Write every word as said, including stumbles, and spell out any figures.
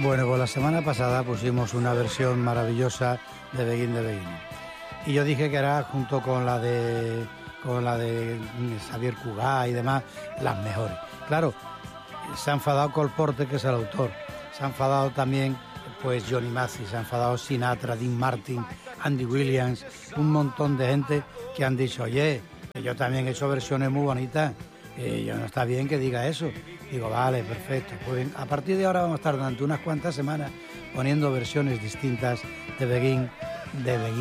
Bueno, pues la semana pasada pusimos una versión maravillosa de Begin de Begin. Y yo dije que era, junto con la de con la de Xavier Cugat y demás, las mejores. Claro, se ha enfadado Cole Porter, que es el autor. Se ha enfadado también pues Johnny Mathis, se ha enfadado Sinatra, Dean Martin, Andy Williams, un montón de gente que han dicho, oye, que yo también he hecho versiones muy bonitas, y yo no está bien que diga eso. Digo, vale, perfecto. Pues a partir de ahora vamos a estar durante unas cuantas semanas poniendo versiones distintas de Begin, de Begin.